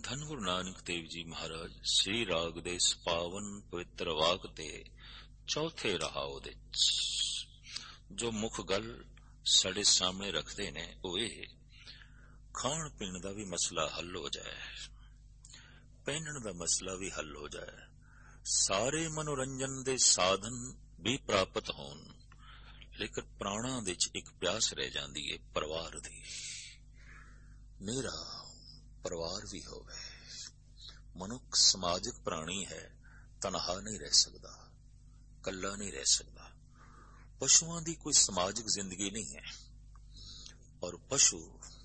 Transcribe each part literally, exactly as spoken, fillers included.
ਧੰਨ ਗੁਰੂ ਨਾਨਕ ਦੇਵ ਜੀ ਮਹਾਰਾਜ ਸ੍ਰੀ ਰਾਗ ਦੇ ਪਾਵਨ ਪਵਿੱਤਰ ਵਾਕ ਤੇ ਚੌਥੇ ਰਹਾਉ ਦੇ ਜੋ ਮੁੱਖ ਗੱਲ ਸਾਡੇ ਸਾਹਮਣੇ ਰੱਖਦੇ ਨੇ ਉਹ ਇਹ ਖਾਣ ਪੀਣ ਦਾ ਵੀ ਮਸਲਾ ਹੱਲ ਹੋ ਜਾਏ, ਪਹਿਨਣ ਦਾ ਮਸਲਾ ਵੀ ਹੱਲ ਹੋ ਜਾਏ, ਸਾਰੇ ਮਨੋਰੰਜਨ ਦੇ ਸਾਧਨ ਵੀ ਪ੍ਰਾਪਤ ਹੋਣ, ਲੇਕਿਨ ਪ੍ਰਾਣਾਂ ਵਿੱਚ ਇੱਕ ਪਿਆਸ ਰਹਿ ਜਾਂਦੀ ਹੈ ਪਰਿਵਾਰ ਦੀ। ਮੇਰਾ ਪਰਿਵਾਰ ਵੀ ਹੋਵੇ। ਮਨੁੱਖ ਸਮਾਜਿਕ ਪ੍ਰਾਣੀ ਹੈ, ਤਨਹਾ ਨਹੀਂ ਰਹਿ ਸਕਦਾ, ਕੱਲਾ ਨਹੀਂ ਰਹਿ ਸਕਦਾ। ਪਸ਼ੂਆਂ ਦੀ ਕੋਈ ਸਮਾਜਿਕ ਜ਼ਿੰਦਗੀ ਨਹੀਂ ਹੈ ਔਰ ਪਸ਼ੂ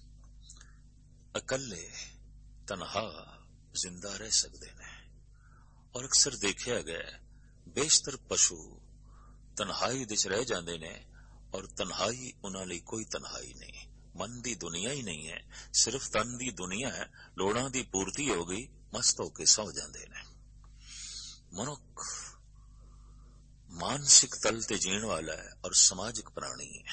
ਇਕੱਲੇ ਤਨਹਾ ਜ਼ਿੰਦਾ ਰਹਿ ਸਕਦੇ ਨੇ। ਔਰ ਅਕਸਰ ਦੇਖਿਆ ਗਿਆ ਬੇਸ਼ਤਰ ਪਸ਼ੂ ਤਨਹਾਈ ਵਿੱਚ ਰਹਿ ਜਾਂਦੇ ਨੇ ਔਰ ਤਨਹਾਈ ਉਹਨਾਂ ਲਈ ਕੋਈ ਤਨਹਾਈ ਨਹੀਂ, ਮਨ ਦੀ ਦੁਨੀਆ ਹੀ ਨਹੀਂ ਹੈ, ਸਿਰਫ ਤਨ ਦੀ ਦੁਨੀਆ ਹੈ। ਲੋੜਾਂ ਦੀ ਪੂਰਤੀ ਹੋ ਗਈ, ਮਸਤ ਹੋ ਕੇ ਸੌ ਜਾਂਦੇ ਨੇ। ਮਨੁੱਖ ਮਾਨਸਿਕ ਤਲ ਤੇ ਜੀਣ ਵਾਲਾ ਹੈ ਔਰ ਸਮਾਜਿਕ ਪ੍ਰਾਣੀ ਹੈ।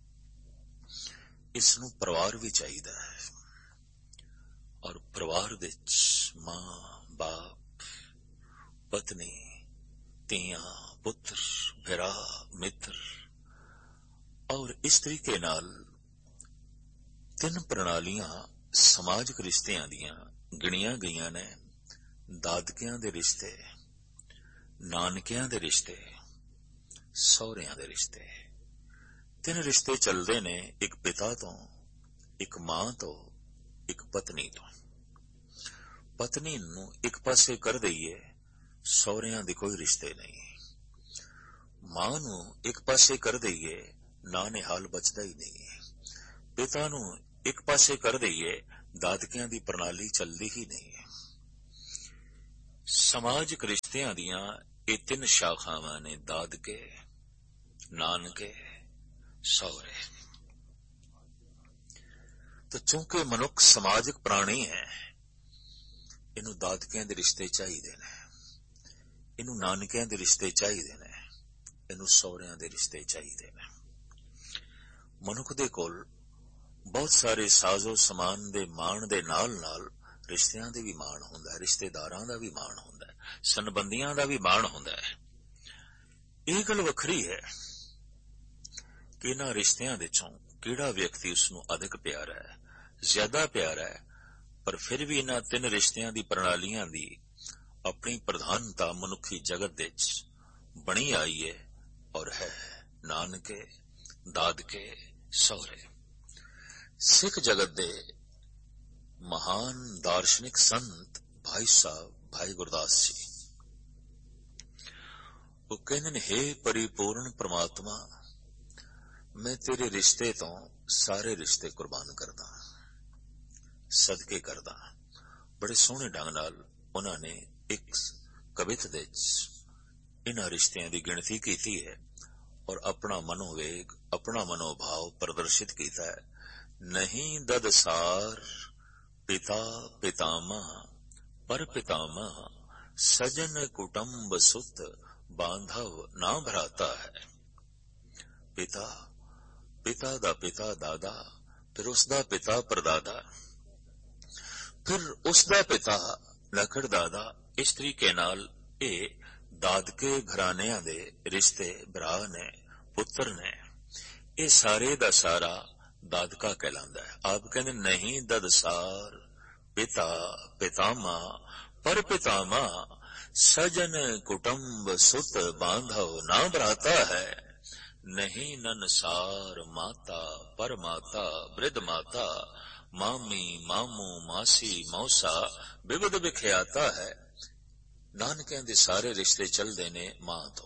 ਇਸ ਨੂੰ ਪਰਿਵਾਰ ਵੀ ਚਾਹੀਦਾ ਹੈ ਔਰ ਪਰਿਵਾਰ ਵਿੱਚ ਮਾਂ, ਬਾਪ, ਪਤਨੀ, ਧੀਆਂ, ਪੁੱਤਰ, ਭਰਾ, ਮਿੱਤਰ ਔਰ ਇਸ ਤਰੀਕੇ ਨਾਲ ਤਿੰਨ ਪ੍ਰਣਾਲੀਆਂ ਸਮਾਜਿਕ ਰਿਸ਼ਤਿਆਂ ਦੀਆਂ ਗਿਣੀਆਂ ਗਈਆਂ ਨੇ। ਦਾਦਕਿਆਂ ਦੇ ਰਿਸ਼ਤੇ, ਨਾਨਕਿਆਂ ਦੇ ਰਿਸ਼ਤੇ, ਸਹੁਰਿਆਂ ਦੇ ਰਿਸ਼ਤੇ। ਤਿੰਨ ਰਿਸ਼ਤੇ ਚੱਲਦੇ ਨੇ, ਇੱਕ ਪਿਤਾ ਤੋਂ, ਇੱਕ ਮਾਂ ਤੋਂ, ਇੱਕ ਪਤਨੀ ਤੋਂ। ਪਤਨੀ ਨੂੰ ਇੱਕ ਪਾਸੇ ਕਰ ਦਈਏ, ਸਹੁਰਿਆਂ ਦੇ ਕੋਈ ਰਿਸ਼ਤੇ ਨਹੀਂ। ਮਾਂ ਨੂੰ ਇੱਕ ਪਾਸੇ ਕਰ ਦਈਏ, ਨਾਨੇਹਾਲ ਬਚਦਾ ਹੀ ਨਹੀਂ। ਪਿਤਾ ਨੂੰ ਇੱਕ ਪਾਸੇ ਕਰ ਦਈਏ, ਦਾਦਕਿਆਂ ਦੀ ਪ੍ਰਣਾਲੀ ਚੱਲਦੀ ਹੀ ਨਹੀਂ। ਸਮਾਜਿਕ ਰਿਸ਼ਤਿਆਂ ਦੀਆਂ ਇਹ ਤਿੰਨ ਸ਼ਾਖਾਵਾਂ ਨੇ, ਦਾਦਕੇ, ਨਾਨਕੇ, ਸਹੁਰੇ। ਤਾਂ ਚੂੰਕਿ ਮਨੁੱਖ ਸਮਾਜਿਕ ਪ੍ਰਾਣੀ ਹੈ, ਇਹਨੂੰ ਦਾਦਕਿਆਂ ਦੇ ਰਿਸ਼ਤੇ ਚਾਹੀਦੇ ਨੇ, ਇਹਨੂੰ ਨਾਨਕਿਆਂ ਦੇ ਰਿਸ਼ਤੇ ਚਾਹੀਦੇ ਨੇ, ਇਹਨੂੰ ਸਹੁਰਿਆਂ ਦੇ ਰਿਸ਼ਤੇ ਚਾਹੀਦੇ ਨੇ। ਮਨੁੱਖ ਦੇ ਕੋਲ ਬਹੁਤ ਸਾਰੇ ਸਾਜ਼ੋ ਸਮਾਨ ਦੇ ਮਾਣ ਦੇ ਨਾਲ ਨਾਲ ਰਿਸ਼ਤਿਆਂ ਦੇ ਵੀ ਮਾਣ ਹੁੰਦਾ ਹੈ, ਰਿਸ਼ਤੇਦਾਰਾਂ ਦਾ ਵੀ ਮਾਣ ਹੁੰਦਾ ਹੈ, ਸੰਬੰਧੀਆਂ ਦਾ ਵੀ ਮਾਣ ਹੁੰਦਾ ਹੈ। ਇਹ ਗੱਲ ਵੱਖਰੀ ਹੈ ਕਿ ਇਹਨਾਂ ਰਿਸ਼ਤਿਆਂ ਵਿੱਚੋਂ ਕਿਹੜਾ ਵਿਅਕਤੀ ਉਸਨੂੰ ਅਧਿਕ ਪਿਆਰਾ ਹੈ, ਜ਼ਿਆਦਾ ਪਿਆਰਾ ਹੈ, ਪਰ ਫਿਰ ਵੀ ਇਹਨਾਂ ਤਿੰਨ ਰਿਸ਼ਤਿਆਂ ਦੀ ਪ੍ਰਣਾਲੀਆਂ ਦੀ ਆਪਣੀ ਪ੍ਰਧਾਨਤਾ ਮਨੁੱਖੀ ਜਗਤ ਵਿੱਚ ਬਣੀ ਆਈ ਹੈ ਔਰ ਹੈ ਨਾਨਕੇ, ਦਾਦਕੇ, ਸਹੁਰੇ। ਸਿੱਖ ਜਗਤ ਦੇ ਮਹਾਨ ਦਾਰਸ਼ਨਿਕ ਸੰਤ ਭਾਈ ਸਾਹਿਬ ਭਾਈ ਗੁਰਦਾਸ ਜੀ, ਉਹ ਕਹਿੰਦੇ ਨੇ, ਹੇ ਪਰਿਪੂਰਨ ਪ੍ਰਮਾਤਮਾ, ਮੈਂ ਤੇਰੇ ਰਿਸ਼ਤੇ ਤੋਂ ਸਾਰੇ ਰਿਸ਼ਤੇ ਕੁਰਬਾਨ ਕਰਦਾ, ਸਦਕੇ ਕਰਦਾ। ਬੜੇ ਸੋਹਣੇ ਢੰਗ ਨਾਲ ਉਹਨਾਂ ਨੇ ਇੱਕ ਕਵਿਤ ਵਿੱਚ ਇਹਨਾਂ ਰਿਸ਼ਤਿਆਂ ਦੀ ਗਿਣਤੀ ਕੀਤੀ ਹੈ ਔਰ ਆਪਣਾ ਮਨੋਵੇਗ, ਆਪਣਾ ਮਨੋਭਾਵ ਪ੍ਰਦਰਸ਼ਿਤ ਕੀਤਾ ਹੈ। ਨਹੀਂ ਦਦਸਾਰ ਪਿਤਾ ਪਿਤਾਮਾ ਪਰ ਪਿਤਾਮਾ, ਸਜਨ ਕੁਟੰਬ ਸੁਤ ਬਾਂਧਵ ਨਾ ਭਰਾਤਾ ਹੈ। ਪਿਤਾ, ਪਿਤਾ ਦਾ ਪਿਤਾ ਦਾਦਾ, ਫਿਰ ਉਸਦਾ ਪਿਤਾ ਪਰਦਾਦਾ, ਫਿਰ ਉਸਦਾ ਪਿਤਾ ਲਖੜ ਦਾਦਾ। ਇਸ ਤਰੀਕੇ ਨਾਲ ਇਹ ਦਾਦਕੇ ਘਰਾਣਿਆਂ ਦੇ ਰਿਸ਼ਤੇ, ਭਰਾ ਨੇ, ਪੁੱਤਰ ਨੇ, ਇਹ ਸਾਰੇ ਦਾ ਸਾਰਾ ਦਾਦਕਾ ਕਹਿਲਾਂਦਾ ਹੈ। ਆਪ ਕਹਿੰਦੇ ਨਹੀਂ ਦਦਸਾਰ ਪਿਤਾ ਪਿਤਾਮਾ ਪਰ ਪਿਤਾਮਾ, ਸਜਨ ਕੁਟੰਬ ਸੁਤ ਬਾਂਧਵ ਨਾ ਭਰਾਤਾ ਹੈ। ਨਹੀਂ ਨਨਸਾਰ ਮਾਤਾ ਪਰ ਮਾਤਾ ਬ੍ਰਿਧ ਮਾਤਾ, ਮਾਮੀ ਮਾਮੂ ਮਾਸੀ ਮੌਸਾ ਬਿਵਦ ਵਿਖਿਆਤਾ ਹੈ। ਨਾਨਕਿਆਂ ਦੇ ਸਾਰੇ ਰਿਸ਼ਤੇ ਚੱਲਦੇ ਨੇ ਮਾਂ ਤੋਂ।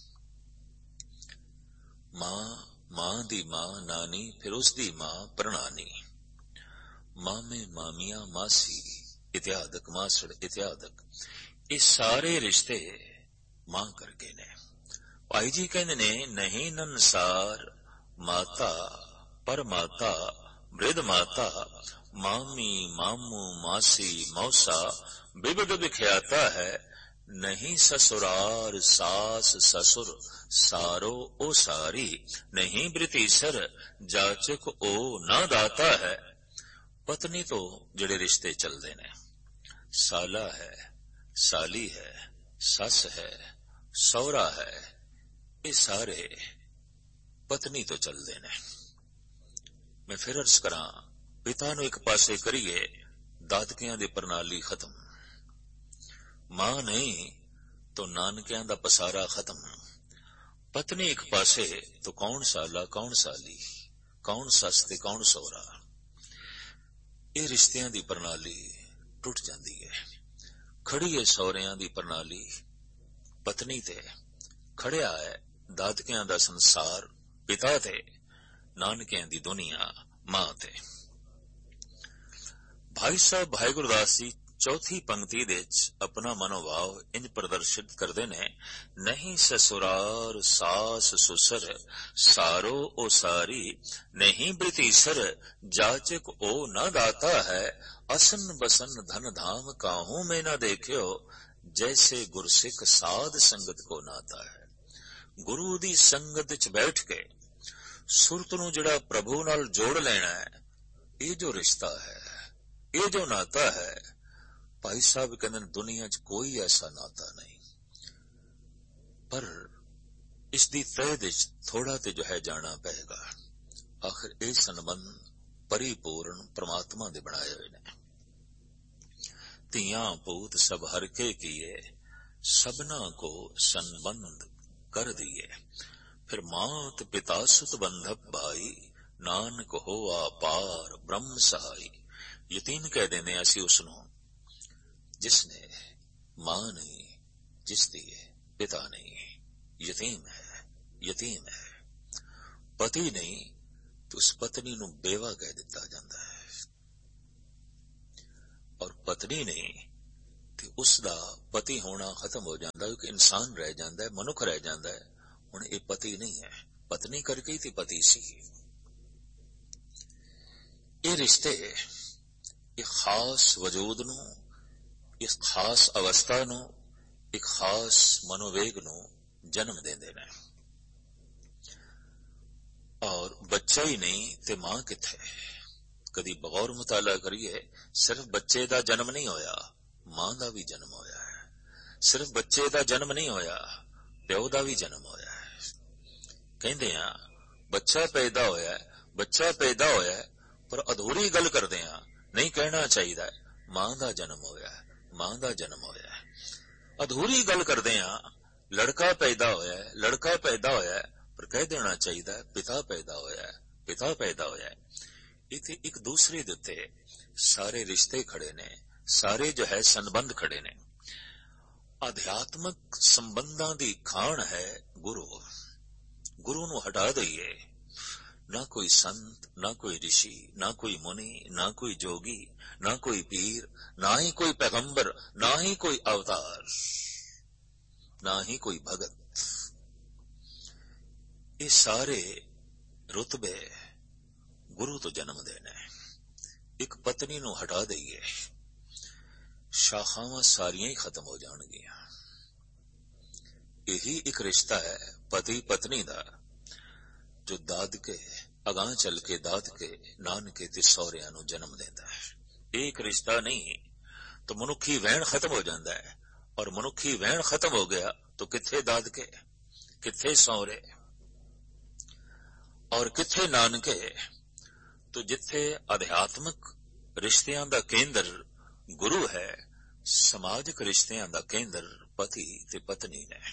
ਮਾਂ, ਮਾਂ ਦੀ ਮਾਂ ਨਾਨੀ, ਫਿਰ ਉਸਦੀ ਮਾਂ ਪ੍ਰਣਾਨੀ, ਮਾਮੇ ਮਾਮੀਆਂ ਮਾਸੀ ਇਤਿਆਦਿਕ, ਮਾਸੜ ਇਤਿਆਦਿਕ। ਇਹ ਸਾਰੇ ਰਿਸ਼ਤੇ ਮਾਂ ਕਰਕੇ ਨੇ। ਭਾਈ ਜੀ ਕਹਿੰਦੇ ਨੇ ਨਹੀਂ ਨਨਸਾਰ ਮਾਤਾ ਪਰ ਮਾਤਾ ਬ੍ਰਿਧ ਮਾਤਾ, ਮਾਮੀ ਮਾਮੂ ਮਾਸੀ ਮੌਸਾ ਬਿਵਦ ਵਿਖਿਆਤਾ ਹੈ। ਨਹੀਂ ਸਸੁਰਾਰ ਸਾਸ ਸਸੁਰ, ਸਾਰੋ ਉਹ ਸਾਰੀ, ਨਹੀਂ ਬ੍ਰਿਤੀਸਰ ਜਾਚਕ ਉਹ ਨਾ ਦਾਤਾ ਹੈ। ਪਤਨੀ ਤੋਂ ਜਿਹੜੇ ਰਿਸ਼ਤੇ ਚੱਲਦੇ ਨੇ, साला है, साली है, सस है, सौरा है, ये सारे पत्नी तो चलते ने। मैं फिर अर्ज करा, पिता नूं एक पासे करिए, दादकियां दी प्रणाली खत्म, मां नहीं तो नानकियां दा पसारा खत्म, पत्नी एक पासे तो कौन साला कौन साली, कौन सस ते कौन सौरा, ये रिश्तियां दी प्रणाली टुट जाती है। खड़ी है सौरियां दी प्रणाली पत्नी ते, खड़िया है दादकियां दा संसार पिता ते, नानकियां दी दुनिया मां ते। भाई साहब भाई गुरदास जी चौथी पंक्ति दे अपना मनोभाव इंज प्रदर्शित करते ने, नहीं ससुरार सास सुसर, सारो ओ सारी नहीं ब्रितीसर, जाचक ओ न दाता है, असन बसन धन धाम काहू में न देखियो, जैसे गुरसिख साध संगत को नाता है। गुरु दी संगत च बैठ के सुरत नूं जिहड़ा प्रभु नाल जोड़ लेना है, ये जो रिश्ता है, ये जो नाता है, भाई साहब कहते दुनिया च कोई ऐसा नाता नहीं। पर इसकी तह दे थोड़ा ते जो है जाना पेगा। आखिर ये संबंध परिपूर्ण परमात्मा दे बनाए हुए ने। तियां पूत सब हर के किए, सबना को संबंध कर दिए, फिर मात पिता सुत बंधप भाई, नानक होआ पार ब्रह्म सहाई। यतीन कह देने असी उसनों जिसने मां नहीं, जिसदी पिता नहीं, यतीम है, यतीम है। पति नहीं तो उस पत्नी नूं बेवा कह दिता जाता है, और पत्नी नहीं तो उसका पति होना खत्म हो जाता है, एक इंसान रह जाता है, मनुख रह जाता है। हुण ये पति नहीं है, पत्नी करके ही तो पति सी। ये रिश्ते एक खास वजूद नूं, इस खास अवस्था नूं, एक खास मनोवेग नूं जन्म देंदे ने। और बच्चा ही नहीं ते मां किथे। कदी बगौर मुताला करिए, सिर्फ बच्चे दा जन्म नहीं होया, मां दा भी जन्म होया है। सिर्फ बच्चे दा जन्म नहीं होया, प्यो दा भी जन्म होया है। कहंदे आ बच्चा पैदा होया, बच्चा पैदा होया, पर अधूरी गल करदे आ, नहीं कहना चाहिए मां दा जन्म होया, मां दा जन्म होया। अधूरी गल करदे आ, लड़का पैदा होया, लड़का पैदा होया, पर कह देना चाहिए पिता पैदा होया, पिता पैदा होया। इथे एक दूसरे दे उत्ते सारे रिश्ते खड़े ने, सारे जो है संबंध खड़े ने। आध्यात्मिक संबंधां दी खान है गुरु। गुरु नूं हटा दईए, ना कोई संत, ना कोई ऋषि, ना कोई मुनि, ना कोई जोगी, ना कोई पीर, ना ही कोई पैगंबर, ना ही कोई अवतार, ना ही कोई भगत। ये सारे रुतबे गुरु तो जन्म देने। एक पत्नी नूं हटा दईए, शाखावां सारियां ही खत्म हो जाणगियां। यही एक रिश्ता है पति पत्नी दा, जो दादके अगां चल के दादके नानके ते सौरियां नूं जन्म देता है। एक रिश्ता नहीं तो मनुखी वहन खत्म हो जाता है, और मनुखी वहन खत्म हो गया तो किथे दादके, किथे सौरे और किथे नानके। तो जिथे आध्यात्मिक रिश्तियां दा केंद्र गुरु है, समाजिक रिश्तियां दा केंद्र पति ते पत्नी ने।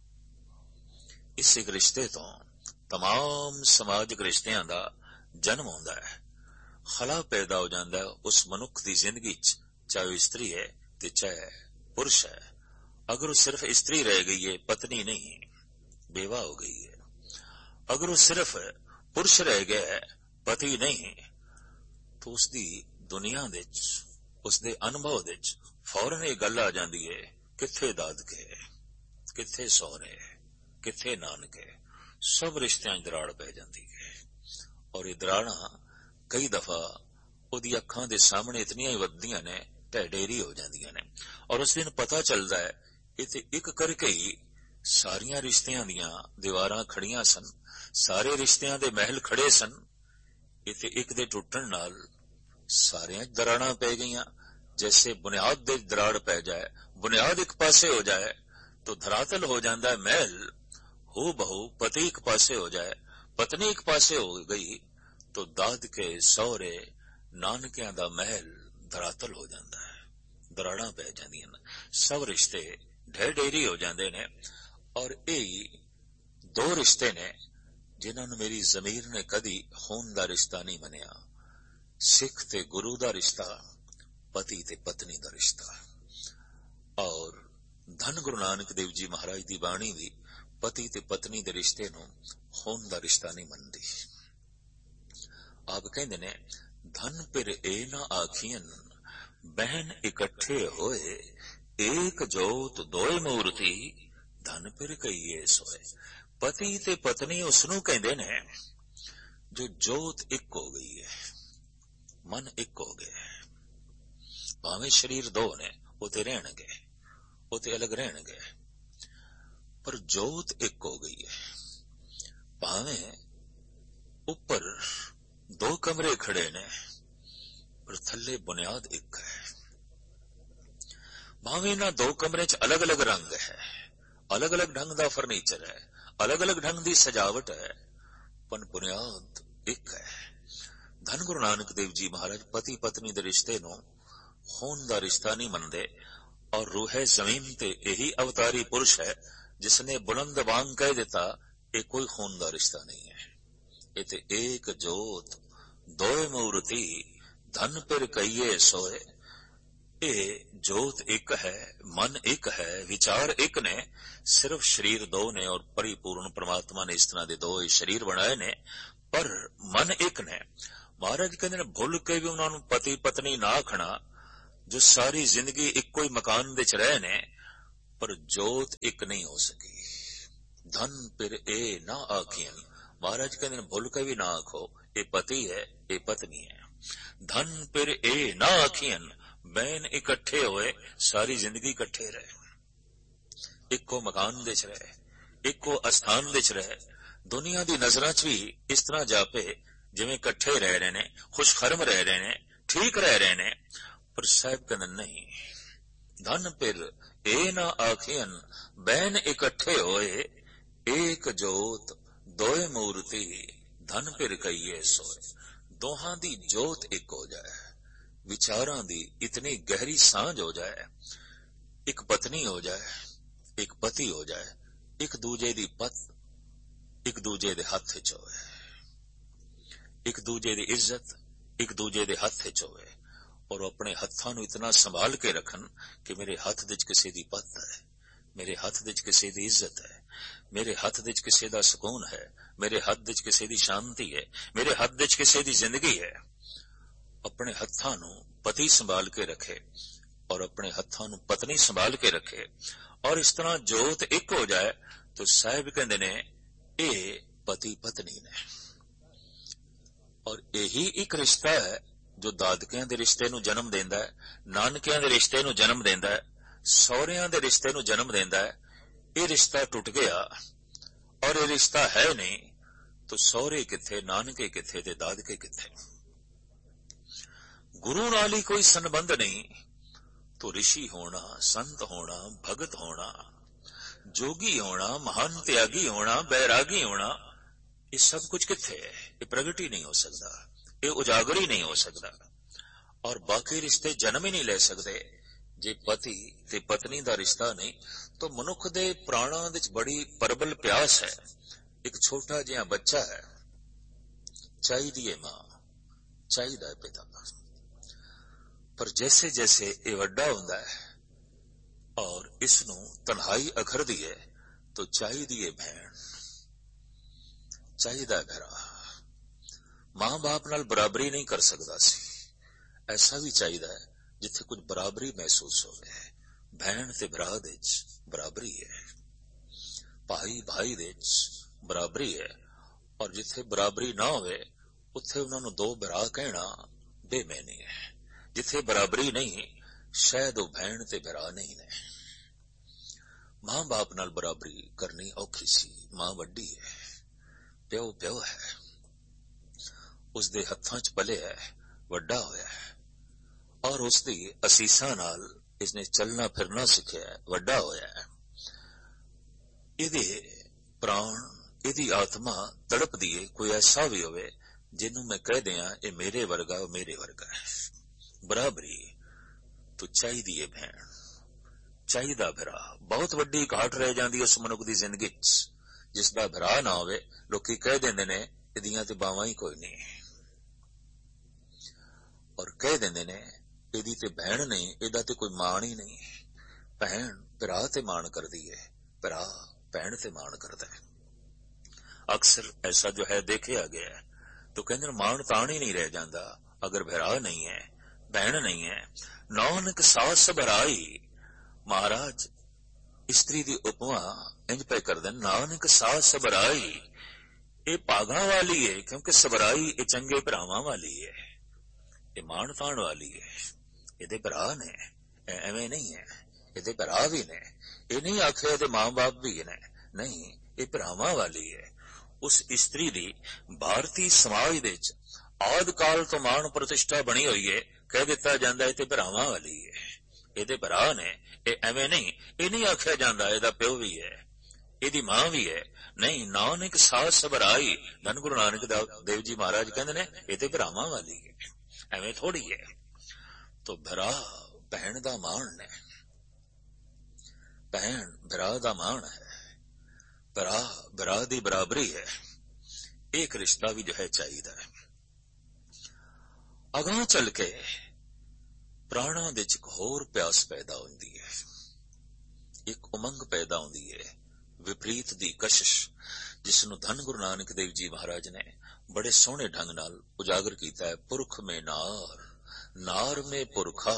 इस एक रिश्ते तो तमाम समाजिक रिश्तियां दा जन्म होंदा है, खला पैदा हो जाता है उस मनुख की जिंदगी च, चाहे वो स्त्री है ते चाहे पुरुष है। अगर वो सिर्फ स्त्री रह गई है, पत्नी नहीं, बेवा हो गई है। अगर वो सिर्फ पुरुष रह गया है, पति नहीं, तो उसकी दुनिया दे उसके अनुभव दे फौरन ये गल आ जाती है, किथे दादके, किथे सौरे, किथे नानके। सब रिश्तियां दराड़ पै जाती है, और ये दराड़ा कई दफा उहदी अखां दे सामने इतनियां ही वधदियां ने, ढेरी हो जांदियां ने। और उस दिन पता चलता है इत्थे एक करके ही सारियां रिश्तियां दियां दीवारां खड़ियां सन, सारे रिश्तियां दे महल खड़े सन। इत्थे एक दे टुटण नाल सारियां दराड़ां पै गईयां, जैसे बुनियाद दे दराड़ पै जाए, बुनियाद एक पासे हो जाए तो धरातल हो जाता है महल, हो बहु पति एक पासे हो जाए, पत्नी एक पासे हो गई तो दाद के सौरे नानकियां दा महल धरातल हो जाता है, दराड़ा पै जांदियां ने, सब रिश्ते ढेर ढेरी हो जाते ने। और यही दो रिश्ते ने जिन्होंने मेरी जमीर ने कदी खून दा रिश्ता नहीं मनिया, सिख ते गुरु दा रिश्ता, पति ते पत्नी दा रिश्ता। और धन गुरु नानक देव जी महाराज दी बाणी भी पति ते पत्नी दे रिश्ते नूं खून दा रिश्ता नहीं मनदी। आप कहंदे ने धन पिर ए ना आखियन बहन इकट्ठे होए, एक जोत दोए मूर्ति धन पिर कईए सोए। पति ते पत्नी उसनू कहंदे ने जो जोत एक हो गई है, मन एक हो गया है। भावें शरीर दो ने उते रहणगे, उते अलग रहणगे, पर जोत एक हो गई है। भावें ऊपर दो कमरे खड़े ने पर थल्ले बुनियाद एक है। भावें ना दो कमरे च अलग अलग रंग है, अलग अलग ढंग दा फर्नीचर है, अलग अलग ढंग दी सजावट है, पर बुनियाद एक है। धन गुरु नानक देव जी महाराज पति पत्नी दे रिश्ते नूं खून दा रिश्ता नहीं मनदे। और रूह जमीन ते यही अवतारी पुरुष है जिसने बुलंद वांग कह देता ये कोई खून दा रिश्ता नहीं है, ये ते एक जोत दोए मूर्ति धन पिर कईए सोए। ये जोत एक है, मन एक है, विचार एक ने, सिर्फ शरीर दो ने और परिपूर्ण परमात्मा ने इस तरह दे दो शरीर बनाए ने, पर मन एक ने। महाराज कहते ने भुल के भी उन्होंने पति पत्नी ना आखना जो सारी जिंदगी इको ही मकान दे च रहे ने, पर जोत एक नहीं हो सकी। धन पिर ए ना आखियन, महाराज कहते ने भुल के भी ना आखो ये पति है ये पत्नी है। धन पिर ए ना आखियन, बैन इकट्ठे होए सारी जिंदगी इकट्ठे रहे, इको मकान दे च रहे, इको अस्थान दे च रहे, दुनिया दी नजरां च भी इस तरह जापे जिवें इकट्ठे रह रहे ने, खुशखरम रह रहे ने, ठीक रह रहे ने। पर साहब कहते नहीं, धन पिर ए ना आखियन बैन इकट्ठे होए, एक जोत दोए मूर्ति धन पिर कईए सोए। दोहां दी जोत एक हो जाए, विचारां दी इतनी गहरी सांझ हो जाए, एक पत्नी हो जाए, एक पति हो जाए, एक दूजे दी पत एक दूजे दे हथ च होए, एक दूजे दी इज्जत एक दूजे दे हथ च होए, और अपने हत्थां नूं इतना संभाल के रखन कि मेरे हथ विच किसी दी पत है, मेरे हथ विच किसी दी इज्जत है, मेरे हथ विच किसी दा सुकून है, मेरे हथ विच किसी दी शांति है, मेरे हथ विच किसी दी जिंदगी है। अपने हत्थां नूं पति संभाल के रखे और अपने हत्थां नूं पत्नी संभाल के रखे, और इस तरह जोत एक हो जाए तो साहिब कहंदे ने ए पति पत्नी ने। और यही एक रिश्ता है जो दादकियां दे रिश्ते नूं जन्म देंदा है, नानकियां दे रिश्ते नूं जन्म देंदा है, सौहरियां दे रिश्ते नूं जन्म देंदा है। ये रिश्ता टुट गया और ये रिश्ता है नहीं तो सौहरे किथे, नानके किथे ते दादके किथे। गुरु नाल ही कोई संबंध नहीं तो ऋषि होना, संत होना, भगत होना, जोगी होना, महान त्यागी होना, बैरागी होना, ये सब कुछ किथे है? ये प्रगट ही नहीं हो सकता, ये उजागर ही नहीं हो सकता। और बाकी रिश्ते जन्म ही नहीं ले सकते जे पति ते पत्नी दा रिश्ता नहीं। तो मनुख दे प्राणां विच बड़ी प्रबल प्यास है। एक छोटा जिहा बच्चा है, चाहिदी है मां, चाहिदा है पिता, पर जैसे जैसे ये वड्डा हुंदा है और इसनूं तन्हाई अखरदी है तो चाहिदी है भैण, चाहिदा भरा। मां बाप नाल बराबरी नहीं कर सकदा सी, ऐसा भी चाहिदा है जिथे कुछ बराबरी महसूस होवे। भैण ते भरा दे च बराबरी है, भाई भाई दे च बराबरी है, और जिथे बराबरी ना होवे उत्थे उन्हां नूं दो भरा कहना बेमैनी है। जिथे बराबरी नहीं शायद वो भैण ते भरा नहीं ने। मां बाप नाल बराबरी करनी औखी सी, मां वड्डी है, प्यो प्यो है, उसदे हत्थां च पले है, वड्डा होया है, और उसकी असीसा नाल इसने चलना फिरना सीखिया, वड्डा होया। इहदे प्राण, इहदी आत्मा तड़पदी है। कोई ऐसा भी होवे जिन्हों मैं कह दिया ये मेरे वर्गा मेरे वर्गा है, बराबरी तो चाहिदी है भैन, चाहिदा भरा। बहुत वड्डी घाट रह जाती उस मनुख की जिंदगी जिसका भरा ना होवे। लोकी कह देंदे ने इहदियां ते बावां ही कोई नहीं, और कह देंदे ने इहदी ते भैन नहीं, इहदा ते कोई मान ही नहीं। भैन भरा ते मान करदी है, भरा भैन ते मान करदा है। अक्सर ऐसा जो है देखा गया है। तो कहते मान तान ही नहीं रह जाता अगर भरा नहीं है, बहन नहीं है। नानक सास भराई, महाराज स्त्री की उपमा इंज पे कर दे, नानक सास भराई ये भागा वाली है, क्योंकि सबराई ये चंगे भरावां वाली है, ये मान तान वाली है। ये भरा ने एवं नहीं है, ये भरा भी ने, ये नहीं आखे ये मां बाप भी ने, नहीं ये भरावां वाली है। उस स्त्री दी भारतीय समाज दे आद काल तो मान प्रतिष्ठा बनी हुई है। कह दिता जाता है भरावां वाली है, ये भरा ने, ये एवं नहीं, ये नहीं आख्या जाता एदा प्यो भी है, एदी मां भी है, नहीं। नानक सास भराई, धन गुरु नानक देव जी महाराज कहते ने ये भरावां वाली है, एवं थोड़ी है। तो भरा भैन दा मान ने, भैन भरा दा मान है, भरा भरा दी बराबरी है। एक रिश्ता भी जो है चाहिए। अगां चल के प्राणा दे एक होर प्यास पैदा होती है, एक उमंग पैदा होती है, विपरीत दी कशिश, जिसनु धन गुरु नानक देव जी महाराज ने बड़े सोहने ढंग नाल उजागर किया है। पुरख में नार, नार में पुरखा,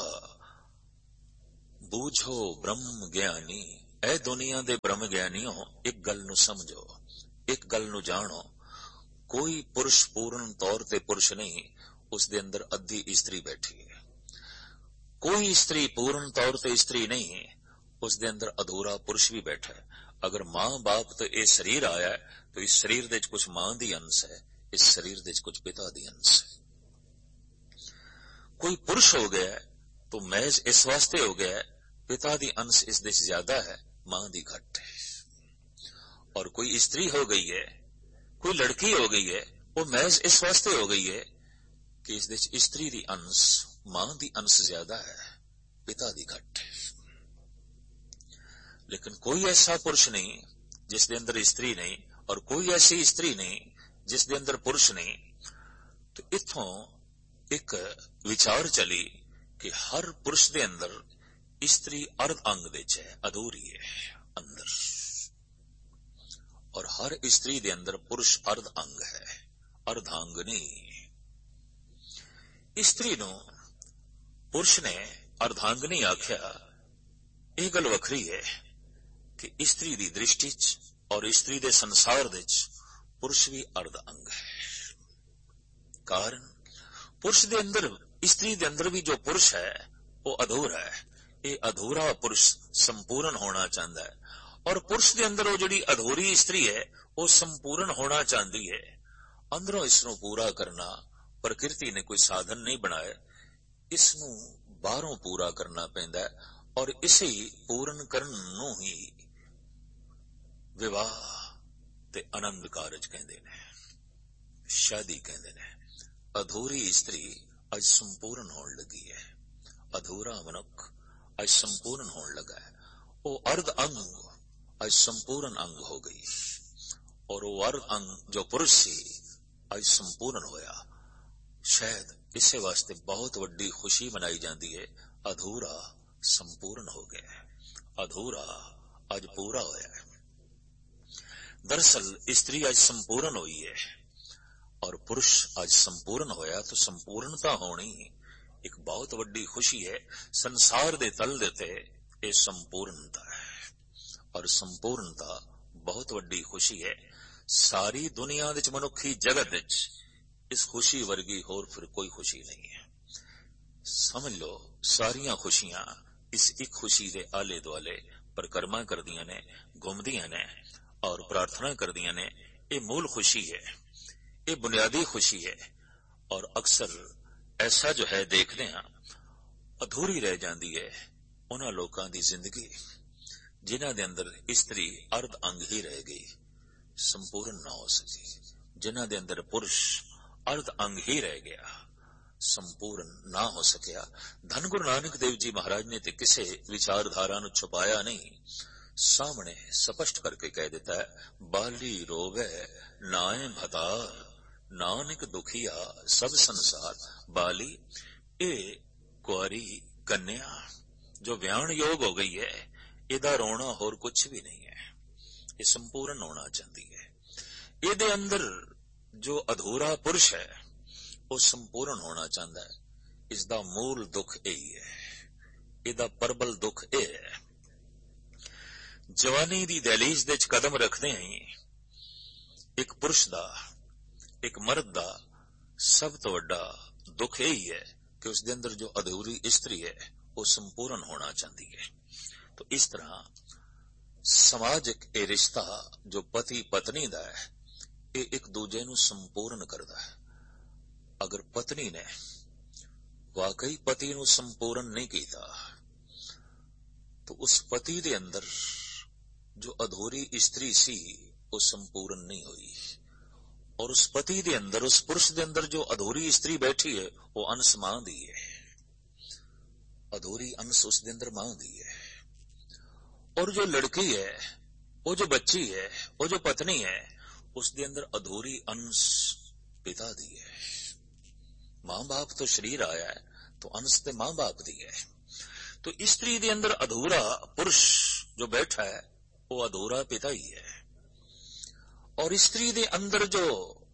बूझो ब्रह्म ज्ञानी। ऐ दुनिया दे ब्रह्म ज्ञानियों, एक गल नू समझो, एक गल नू जानो, कोई पुरुष पूर्ण तौर ते पुरुष नहीं, उसदे अंदर अद्धी स्त्री बैठी है। कोई स्त्री पूर्ण तौर ते स्त्री नहीं है, उसदे अंदर अधूरा पुरुष भी बैठा है। अगर मां बाप तो ये शरीर आया है, तो इस शरीर दे कुछ मां दी अंश है, इस शरीर दे कुछ पिता दी अंश है। कोई पुरुष हो गया तो महज इस वास्ते हो गया पिता दी अंश इस देश ज्यादा है, मां दी घट है। और कोई स्त्री हो गई है, कोई लड़की हो गई है, वो महज इस वास्ते हो गई है कि इस देश स्त्री दी अंश मां दी अंश ज्यादा है, पिता दी घट है। लेकिन कोई ऐसा पुरुष नहीं जिसके अंदर स्त्री नहीं, और कोई ऐसी स्त्री नहीं जिसके अंदर पुरुष नहीं। तो इथों एक विचार चली कि हर पुरुष के अंदर स्त्री अर्ध अंग दे है, अधूरी है अंदर, और हर स्त्री के अंदर पुरुष अर्ध अंग है, अर्धांगनी। स्त्री नो पुरुष ने अर्धांगनी आख्या, यह गल वखरी है कि स्त्री की दृष्टि और स्त्री के संसार दे पुरुष भी अर्ध अंग है। कारण पुरुष के अंदर, स्त्री के अंदर भी जो पुरुष है वो अधूरा है। ये अधूरा पुरुष संपूर्ण होना चाहता है, और पुरुष के अंदर वो जिहड़ी अधूरी स्त्री है वो संपूर्ण होना चाहती है। अंदरों इसनों पूरा करना प्रकृति ने कोई साधन नहीं बनाया, इसनों बाहरों पूरा करना पैंदा है, और इसे पूर्ण करन नूं ही विवाह ते आनंद कारज कहते ने, शादी कहते ने। अधूरी स्त्री आज संपूर्ण होने लगी है, अधूरा मनुख आज संपूर्ण होने लगा है। वो अर्ध अंग आज संपूर्ण अंग हो गई, और वो अर्ध अंग जो पुरुष सी आज संपूर्ण होया। शायद इसे वास्ते बहुत वड्डी खुशी मनाई जाती है, अधूरा संपूर्ण हो गया है, अधूरा आज पूरा होया है। दरअसल स्त्री आज संपूर्ण हुई है और पुरुष आज संपूर्ण होया, तो संपूर्णता होनी एक बहुत वड्डी खुशी है। संसार दे तल देते ये संपूर्णता है, और संपूर्णता बहुत वड्डी खुशी है। सारी दुनिया दे मनुखी जगत विच इस खुशी वर्गी होर फिर कोई खुशी नहीं है। समझ लो सारियां खुशियां इस एक खुशी दे आले दुआले परिक्रमा करदियां ने, घूमदियां ने और प्रार्थना करदियां ने। ये मूल खुशी है, ये बुनियादी खुशी है। और अक्सर ऐसा जो है देखते हैं ਅਧੂਰੀ ਰਹਿ ਜਾਂਦੀ ਹੈ ਉਹਨਾਂ ਲੋਕਾਂ ਦੀ ਜ਼ਿੰਦਗੀ ਜਿਨ੍ਹਾਂ ਦੇ ਅੰਦਰ ਇਸਤਰੀ ਅਰਧ ਅੰਗ ਹੀ ਰਹਿ ਗਈ, ਸੰਪੂਰਨ ਨਾ ਹੋ ਸਕੀ। ਜਿਨ੍ਹਾਂ ਦੇ ਅੰਦਰ ਪੁਰਸ਼ ਅਰਧ ਅੰਗ ਹੀ ਰਹਿ ਗਿਆ, ਸੰਪੂਰਨ ਨਾ ਹੋ ਸਕਿਆ। ਧੰਨ ਗੁਰੂ ਨਾਨਕ ਦੇਵ ਜੀ ਮਹਾਰਾਜ ਨੇ ਤੇ ਕਿਸੇ ਵਿਚਾਰਧਾਰਾ ਨੂੰ ਛੁਪਾਇਆ ਨਹੀਂ, ਸਾਹਮਣੇ ਸਪਸ਼ਟ ਕਰਕੇ ਕਹਿ ਦਿੱਤਾ ਹੈ, ਬਾਲੀ ਰੋਵੇ ਨਾਏ ਭਤਾਰ ਨਾਨਕ ਦੁਖੀਆ ਸਭ ਸੰਸਾਰ। ਬਾਲੀ ਇਹ ਕੁਆਰੀ ਕੰਨਿਆ ਜੋ ਵਿਆਹਣ ਯੋਗ ਹੋ ਗਈ ਹੈ, ਇਹਦਾ ਰੋਣਾ ਹੋਰ ਕੁਛ ਵੀ ਨਹੀਂ ਹੈ, ਇਹ ਸੰਪੂਰਨ ਹੋਣਾ ਚਾਹੁੰਦੀ ਹੈ। ਇਹਦੇ ਅੰਦਰ ਜੋ ਅਧੂਰਾ ਪੁਰਸ਼ ਹੈ ਉਹ ਸੰਪੂਰਨ ਹੋਣਾ ਚਾਹੁੰਦਾ ਹੈ। ਇਸ ਦਾ ਮੂਲ ਦੁੱਖ ਇਹੀ ਹੈ, ਇਹਦਾ ਪ੍ਰਬਲ ਦੁੱਖ ਇਹ ਹੈ। ਜਵਾਨੀ ਦੀ ਦਹਲੀਜ਼ ਦੇ ਵਿੱਚ ਕਦਮ ਰੱਖਦੇ ਹੀ ਇੱਕ ਪੁਰਸ਼ ਦਾ, ਇੱਕ ਮਰਦ ਦਾ ਸਭ ਤੋਂ ਵੱਡਾ ਦੁੱਖ ਇਹੀ ਹੈ ਕਿ ਉਸ ਦੇ ਅੰਦਰ ਜੋ ਅਧੂਰੀ ਇਸਤਰੀ ਹੈ ਉਹ ਸੰਪੂਰਨ ਹੋਣਾ ਚਾਹੁੰਦੀ ਹੈ। तो इस तरह समाजिक ਇਹ ਰਿਸ਼ਤਾ ਜੋ ਪਤੀ ਪਤਨੀ ਦਾ ਹੈ, ਇਹ ਇੱਕ ਦੂਜੇ ਨੂੰ ਸੰਪੂਰਨ ਕਰਦਾ ਹੈ। ਅਗਰ ਪਤਨੀ ਨੇ ਵਾਕਈ ਪਤੀ ਨੂੰ ਸੰਪੂਰਨ ਨਹੀਂ ਕੀਤਾ तो उस पति ਦੇ ਅੰਦਰ ਜੋ ਅਧੂਰੀ ਇਸਤਰੀ ਸੀ ਉਹ ਸੰਪੂਰਨ ਨਹੀਂ ਹੋਈ, और उस पति ਦੇ ਅੰਦਰ, उस पुरुष ਦੇ ਅੰਦਰ ਜੋ ਅਧੂਰੀ ਇਸਤਰੀ बैठी है वो अंश मां दी है, अधूरी अंश उस ਦੇ ਅੰਦਰ मां दी है। और जो लड़की है, वो जो बच्ची है, वो जो पत्नी है, उसके अंदर अधूरी अंश पिता दी है। मां बाप तो शरीर आया है तो अंश ते मां बाप दी है। तो स्त्री के अंदर अधूरा पुरुष जो बैठा है वो अधूरा पिता ही है, और स्त्री के अंदर जो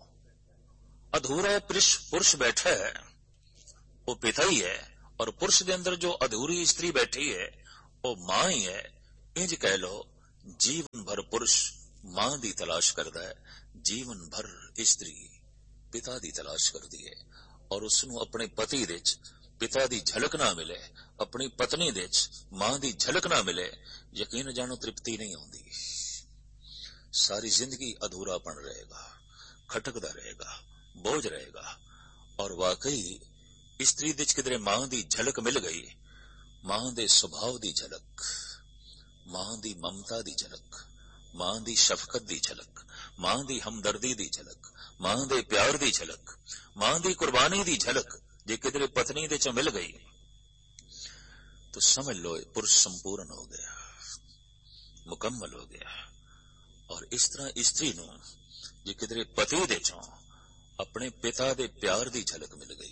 अधूरा पुरुष पुरुष बैठा है वो पिता ही है, और पुरुष के अंदर जो अधूरी स्त्री बैठी है वो मां ही है। इंज कह लो, जीवन भर पुरुष मां दी तलाश करता है, जीवन भर स्त्री पिता दी तलाश करती है, और उसनू अपने पति दे पिता दी झलक ना मिले, अपनी पत्नी दे मां दी झलक ना मिले, यकीन जानो तृप्ति नहीं होती। सारी जिंदगी अधूरापन रहेगा, खटकदा रहेगा, बोझ रहेगा। और वाकई स्त्री दे किधरे मां दी झलक मिल गई, मां दे सुभाव दी झलक, मां दी ममता दी झलक, मां दी शफकत दी झलक, मां दी हमदर्दी दी झलक, मां दे प्यार दी झलक, मां दी कुर्बानी दी झलक जे किधरे पत्नी दे चो मिल गई तो समझ लो पुरुष संपूर्ण हो गया, मुकम्मल हो गया। और इस तरह स्त्री नू जे किधरे पति दे चो अपने पिता दे प्यार दी झलक मिल गई।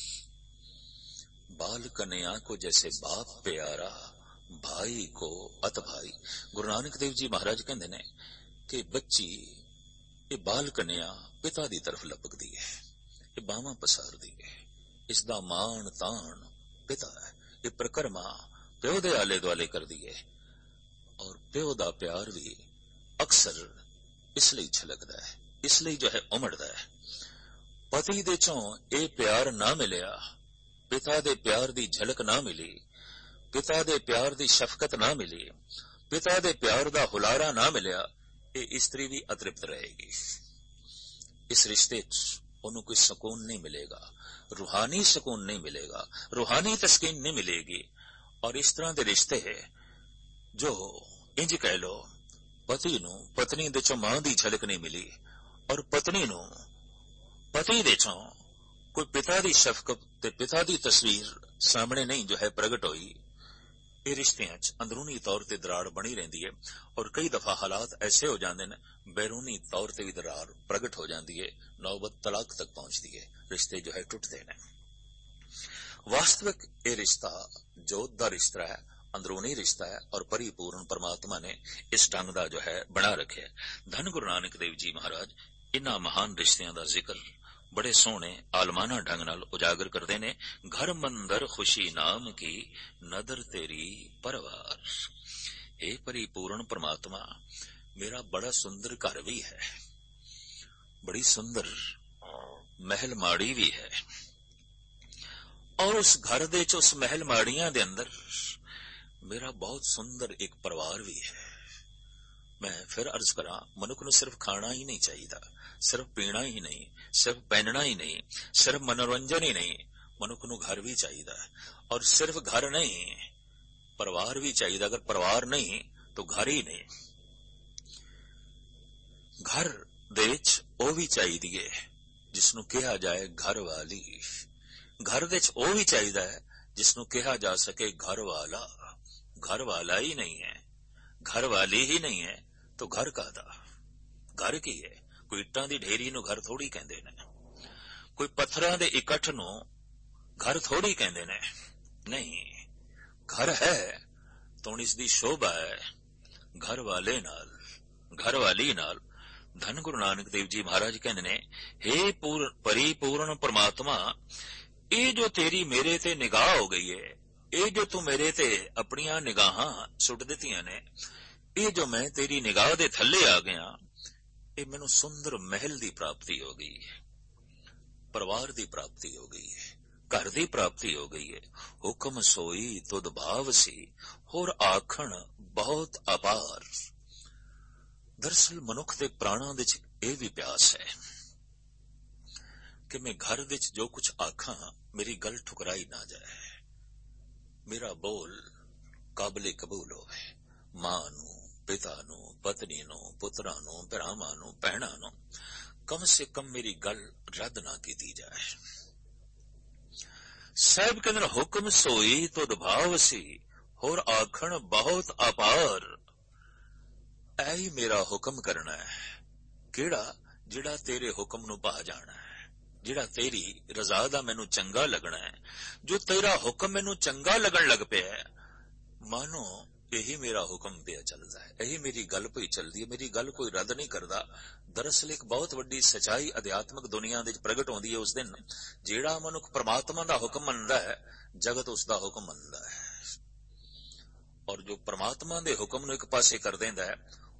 बाल कन्या को जैसे बाप प्यारा, भाई को अत भाई। गुरु नानक देव जी महाराज कहते ने कि बच्ची ये बाल कन्या पिता दी तरफ लपकदी है, ये बावा पसारदी है, इसदा मान तान पिता है, ये प्रकरमा प्यो दे आले दुआले कर दी है। और प्यो दा प्यार भी अक्सर इसलिए छलकदा है, इसलिए जो है उमड़दा है। पति दे चों ये प्यार ना मिलिया, पिता दे प्यार दी झलक ना मिली, पिता दे प्यार दी शफकत ना मिली, पिता दे प्यार दा हुलारा ना मिलिया, ये स्त्री भी अतृप्त रहेगी। इस रिश्ते उन्हें कोई सुकून नहीं मिलेगा, रूहानी सुकून नहीं मिलेगा, रूहानी तस्कीन नहीं मिलेगी। और इस तरह के रिश्ते है जो इंज कह लो, पति नू पत्नी दे चों मां दी झलक नहीं मिली, और पत्नी नू पति दे चों कोई पिता दी शफकत ते पिता दी तस्वीर सामने नहीं जो है प्रगट हुई। ये रिश्तियां च अंदरूनी तौर ते दरार बनी रहती है, और कई दफा हालात ऐसे हो जाते हैं बैरूनी तौर ते भी दरार प्रगट हो जाती है, नौबत तलाक तक पहुंचती है, रिश्ते जो है टूटते हैं। वास्तविक ये रिश्ता जोत दा रिश्ता है, अंदरूनी रिश्ता है, और परिपूर्ण परमात्मा ने इस ढंग दा जो है बना रखे। धन गुरु नानक देव जी महाराज इन्हां महान रिश्तियां दा जिक्र बड़े सोहने आलमाना ढंग नाल उजागर करते ने। घर मंदर खुशी नाम की नदर तेरी परवार। हे परिपूर्ण परमात्मा, मेरा बड़ा सुंदर घर भी है, बड़ी सुंदर महल माड़ी भी है, और उस घर दे च उस महल माड़ियां दे अंदर मेरा बहुत सुंदर एक परिवार भी है। मैं फिर अर्ज करा, मनुख नूं सिर्फ खाना ही नहीं चाहिए, सिर्फ पीना ही नहीं, सिर्फ पहनना ही नहीं, सिर्फ मनोरंजन ही नहीं, ਮਨੁੱਖ ਨੂੰ ਘਰ ਵੀ ਚਾਹੀਦਾ ਹੈ, ਔਰ ਸਿਰਫ ਘਰ ਨਹੀਂ, ਪਰਿਵਾਰ ਵੀ ਚਾਹੀਦਾ। ਅਗਰ ਪਰਿਵਾਰ ਨਹੀਂ ਤਾਂ ਘਰ ਹੀ ਨਹੀਂ। ਘਰ ਦੇ ਵਿੱਚ ਉਹ ਵੀ ਚਾਹੀਦੀ ਹੈ ਜਿਸਨੂੰ ਕਿਹਾ ਜਾਏ ਘਰ ਵਾਲੀ। ਘਰ ਵਿੱਚ ਉਹ ਵੀ ਚਾਹੀਦਾ ਹੈ ਜਿਸਨੂੰ ਕਿਹਾ ਜਾ ਸਕੇ ਘਰ ਵਾਲਾ। ਘਰ ਵਾਲਾ ਹੀ ਨਹੀਂ ਹੈ, ਘਰ ਵਾਲੀ ਹੀ ਨਹੀਂ ਹੈ ਤਾਂ ਘਰ ਕਾਹਦਾ? ਘਰ ਕੀ ਹੈ? ਕੋਈ ਇੱਟਾਂ ਦੀ ਢੇਰੀ ਨੂੰ ਘਰ ਥੋੜੀ ਕਹਿੰਦੇ ਨੇ, ਕੋਈ ਪੱਥਰਾਂ ਦੇ ਇਕੱਠ ਨੂੰ ਘਰ ਥੋੜੀ ਕਹਿੰਦੇ ਨੇ। ਨਹੀਂ, ਘਰ ਹੈ ਤਾਂ ਇਸ ਦੀ ਸ਼ੋਭਾ ਹੈ ਘਰ ਵਾਲੇ ਨਾਲ, ਘਰ ਵਾਲੀ ਨਾਲ। ਧੰਨ ਗੁਰੂ ਨਾਨਕ ਦੇਵ ਜੀ ਮਹਾਰਾਜ ਕਹਿੰਦੇ ਨੇ, ਹੇ ਪੂਰ ਪਰਿਪੂਰਨ ਪਰਮਾਤਮਾ, ਇਹ ਜੋ ਤੇਰੀ ਮੇਰੇ ਤੇ ਨਿਗਾਹ ਹੋ ਗਈ ਹੈ, ਇਹ ਜੋ ਤੂੰ ਮੇਰੇ ਤੇ ਆਪਣੀਆਂ ਨਿਗਾਹਾਂ ਸੁੱਟ ਦਿੱਤੀਆਂ ਨੇ, ਇਹ ਜੋ ਮੈਂ ਤੇਰੀ ਨਿਗਾਹ ਦੇ ਥੱਲੇ ਆ ਗਿਆ, ਇਹ ਮੈਨੂੰ ਸੁੰਦਰ ਮਹਿਲ ਦੀ ਪ੍ਰਾਪਤੀ ਹੋ ਗਈ ਹੈ, ਪਰਿਵਾਰ ਦੀ ਪ੍ਰਾਪਤੀ ਹੋ ਗਈ ਹੈ, ਘਰ ਦੀ ਪ੍ਰਾਪਤੀ ਹੋ ਗਈ ਹੈ। ਹੁਕਮ ਸੋਈ ਤੁਧ ਭਾਵ ਸੀ, ਹੋਰ ਆਖਣ ਬਹੁਤ ਅਪਾਰ। ਦਰਅਸਲ ਮਨੁੱਖ ਦੇ ਪ੍ਰਾਣਾਂ ਵਿੱਚ ਇਹ ਵੀ ਪਿਆਸ ਹੈ ਕਿ ਮੈਂ ਘਰ ਵਿੱਚ ਜੋ ਕੁਝ ਆਖਾਂ ਮੇਰੀ ਗੱਲ ਠੁਕਰਾਈ ਨਾ ਜਾਏ, ਮੇਰਾ ਬੋਲ ਕਾਬਲੇ ਕਬੂਲ ਹੋਵੇ। ਮਾਂ ਨੂੰ, ਪਿਤਾ ਨੂੰ, ਪਤਨੀ ਨੂੰ, ਪੁੱਤਰਾਂ ਨੂੰ, ਭਰਾਵਾਂ ਨੂੰ, ਭੈਣਾਂ ਨੂੰ ਕਮ ਸੇ ਕਮ ਮੇਰੀ ਗੱਲ ਰੱਦ ਨਾ ਕੀਤੀ ਜਾਏ। ਸਾਹਿਬ ਕਹਿੰਦੇ ਹੁਕਮ ਸੋਈ ਤੁਧ ਭਾਵ ਸੀ, ਹੋਰ ਆਖਣ ਬਹੁਤ ਅਪਾਰ। ਐ ਹੀ ਮੇਰਾ ਹੁਕਮ ਕਰਨਾ ਹੈ। ਕਿਹੜਾ? ਜਿਹੜਾ ਤੇਰੇ ਹੁਕਮ ਨੂੰ ਭਾ ਜਾਣਾ ਹੈ, ਜਿਹੜਾ ਤੇਰੀ ਰਜ਼ਾ ਦਾ ਮੈਨੂੰ ਚੰਗਾ ਲੱਗਣਾ ਹੈ। ਜੋ ਤੇਰਾ ਹੁਕਮ ਮੈਨੂੰ ਚੰਗਾ ਲੱਗਣ ਲੱਗ ਪਿਆ, ਮਾਨੋ ਇਹੀ ਮੇਰਾ ਹੁਕਮ ਪਿਆ ਚੱਲਦਾ ਹੈ, ਇਹੀ ਮੇਰੀ ਗੱਲ ਪਈ ਚੱਲਦੀ ਹੈ, ਮੇਰੀ ਗੱਲ ਕੋਈ ਰੱਦ ਨਹੀਂ ਕਰਦਾ। ਦਰਅਸਲ ਇੱਕ ਬਹੁਤ ਵੱਡੀ ਸਚਾਈ ਅਧਿਆਤਮਕ ਦੁਨੀਆ ਦੇ ਵਿੱਚ ਪ੍ਰਗਟ ਹੁੰਦੀ ਹੈ ਉਸ ਦਿਨ। ਜਿਹੜਾ ਮਨੁੱਖ ਪਰਮਾਤਮਾ ਦਾ ਹੁਕਮ ਮੰਨਦਾ ਹੈ, ਜਗਤ ਉਸ ਦਾ ਹੁਕਮ ਮੰਨਦਾ ਹੈ, ਔਰ ਜੋ ਪਰਮਾਤਮਾ ਦੇ ਹੁਕਮ ਨੂੰ ਇੱਕ ਪਾਸੇ ਕਰ ਦਿੰਦਾ ਹੈ,